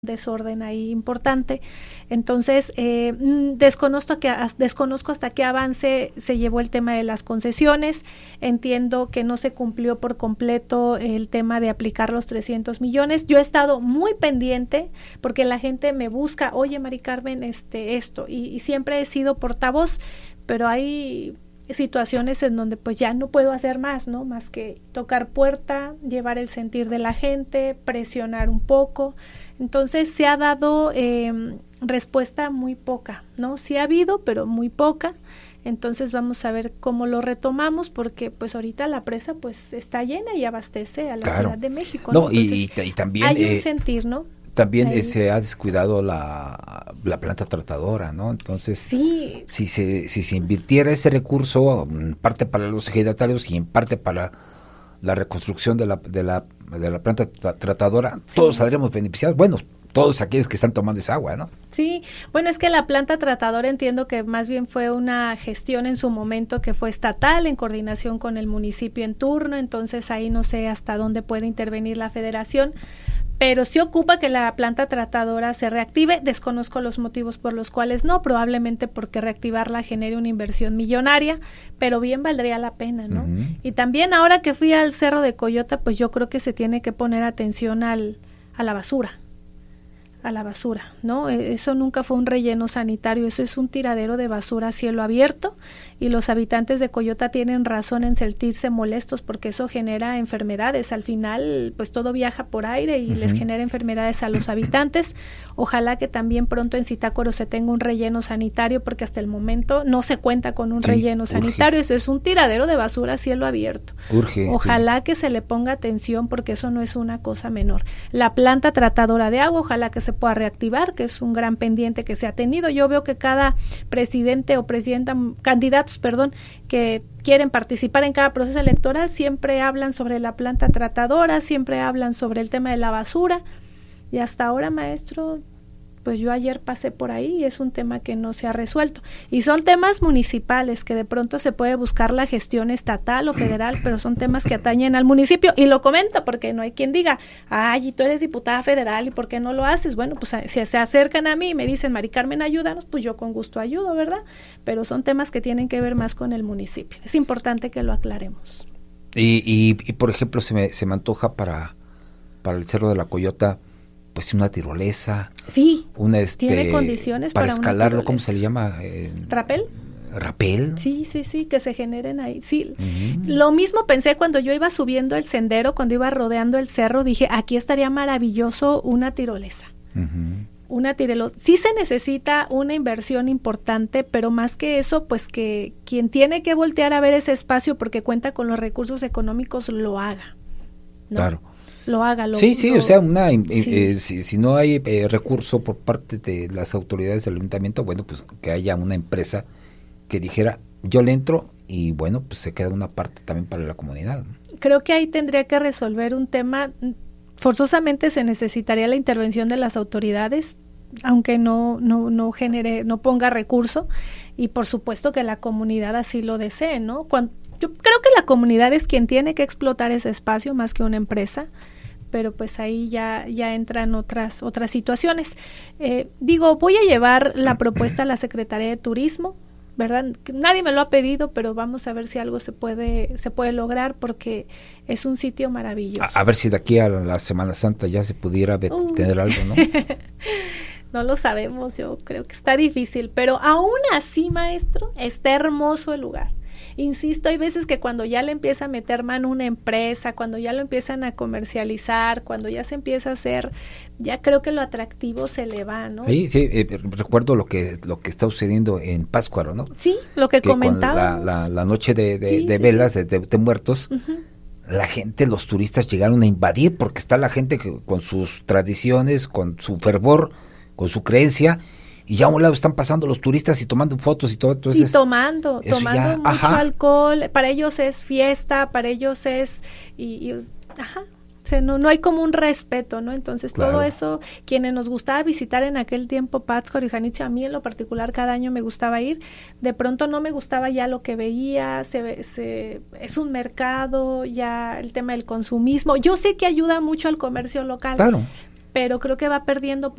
desorden ahí importante. Entonces, desconozco hasta qué avance se llevó el tema de las concesiones. Entiendo que no se cumplió por completo el tema de aplicar los 300 millones. Yo he estado muy pendiente porque la gente me busca, oye, Mari Carmen, esto, y siempre he sido portavoz, pero hay situaciones en donde pues ya no puedo hacer más, ¿no? Más que tocar puerta, llevar el sentir de la gente, presionar un poco. Entonces se ha dado respuesta muy poca, ¿no? Sí ha habido, pero muy poca. Entonces vamos a ver cómo lo retomamos, porque pues ahorita la presa pues está llena y abastece a la Ciudad de México, ¿no? Y también hay un sentir, ¿no? También se ha descuidado la planta tratadora, ¿no? Entonces, sí. si se invirtiera ese recurso, en parte para los ejidatarios y en parte para la reconstrucción de la planta tratadora, sí, todos saldremos beneficiados. Bueno, todos aquellos que están tomando esa agua, ¿no? Sí, bueno, es que la planta tratadora entiendo que más bien fue una gestión en su momento que fue estatal en coordinación con el municipio en turno, entonces ahí no sé hasta dónde puede intervenir la federación, pero sí ocupa que la planta tratadora se reactive. Desconozco los motivos por los cuales no, probablemente porque reactivarla genere una inversión millonaria, pero bien valdría la pena, ¿no? Uh-huh. Y también ahora que fui al Cerro de Coyota, pues yo creo que se tiene que poner atención a la basura, ¿no? Eso nunca fue un relleno sanitario, eso es un tiradero de basura a cielo abierto, y los habitantes de Coyota tienen razón en sentirse molestos porque eso genera enfermedades. Al final, pues todo viaja por aire y les genera enfermedades a los habitantes. Ojalá que también pronto en Zitácuaro se tenga un relleno sanitario, porque hasta el momento no se cuenta con un relleno sanitario, eso es un tiradero de basura a cielo abierto. Ojalá que se le ponga atención, porque eso no es una cosa menor. La planta tratadora de agua, ojalá que se pueda reactivar, que es un gran pendiente que se ha tenido. Yo veo que cada presidente o presidenta, candidatos, que quieren participar en cada proceso electoral, siempre hablan sobre la planta tratadora, siempre hablan sobre el tema de la basura, y hasta ahora, maestro, pues yo ayer pasé por ahí y es un tema que no se ha resuelto. Y son temas municipales que de pronto se puede buscar la gestión estatal o federal, pero son temas que atañen al municipio. Y lo comento porque no hay quien diga, ay, y tú eres diputada federal, ¿y por qué no lo haces? Bueno, pues si se acercan a mí y me dicen, Mari Carmen, ayúdanos, pues yo con gusto ayudo, ¿verdad? Pero son temas que tienen que ver más con el municipio. Es importante que lo aclaremos. Y por ejemplo, se me antoja para el Cerro de la Coyota, pues una tirolesa. Sí, tiene condiciones para escalarlo, ¿cómo se le llama? ¿Rapel? ¿Rapel? Sí, que se generen ahí. Sí, Lo mismo pensé cuando yo iba subiendo el sendero, cuando iba rodeando el cerro, dije, aquí estaría maravilloso una tirolesa. Sí se necesita una inversión importante, pero más que eso, pues que quien tiene que voltear a ver ese espacio porque cuenta con los recursos económicos, lo haga, ¿no? Claro. Lo haga. O sea, si no hay recurso por parte de las autoridades del ayuntamiento, bueno, pues que haya una empresa que dijera, yo le entro, y bueno, pues se queda una parte también para la comunidad, ¿no? Creo que ahí tendría que resolver un tema, forzosamente se necesitaría la intervención de las autoridades, aunque no ponga recurso, y por supuesto que la comunidad así lo desee, ¿no? Yo creo que la comunidad es quien tiene que explotar ese espacio más que una empresa, pero pues ahí ya entran otras situaciones. Voy a llevar la propuesta a la Secretaría de Turismo, ¿verdad? Nadie me lo ha pedido, pero vamos a ver si algo se puede lograr, porque es un sitio maravilloso. A ver si de aquí a la Semana Santa ya se pudiera tener algo, ¿no? No lo sabemos, yo creo que está difícil, pero aún así, maestro, está hermoso el lugar. Insisto, hay veces que cuando ya le empieza a meter mano una empresa, cuando ya lo empiezan a comercializar, cuando ya se empieza a hacer, ya creo que lo atractivo se le va, ¿no? Sí, recuerdo lo que está sucediendo en Pátzcuaro, ¿no? Sí, lo que comentábamos. Con la noche de velas, de muertos, la gente, los turistas llegaron a invadir, porque está la gente con sus tradiciones, con su fervor, con su creencia, y ya a un lado están pasando los turistas y tomando fotos y todo. Entonces, y tomando mucho alcohol, para ellos es fiesta, para ellos es, o sea, no hay como un respeto, ¿no? Entonces, claro, todo eso, quienes nos gustaba visitar en aquel tiempo Pátzcuaro y Janitzio, a mí en lo particular cada año me gustaba ir, de pronto no me gustaba ya lo que veía, es un mercado, ya el tema del consumismo, yo sé que ayuda mucho al comercio local, claro, pero creo que va perdiendo